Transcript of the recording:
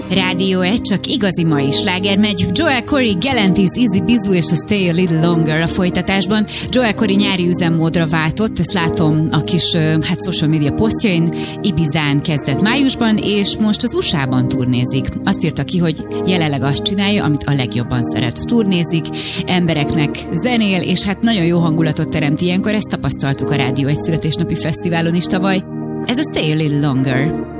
Rádió 1, csak igazi mai sláger megy. Joel Corey, Galantis, Easy Bizu és a Stay a Little Longer a folytatásban. Joel Corey nyári üzemmódra váltott, ezt látom a kis social media posztjain. Ibizán kezdett májusban, és most az USA-ban turnézik. Azt írta ki, hogy jelenleg azt csinálja, amit a legjobban szeret. Turnézik, embereknek zenél, és hát nagyon jó hangulatot teremt ilyenkor, ezt tapasztaltuk a Rádió 1 születésnapi fesztiválon is tavaly. Ez a Stay a Little Longer.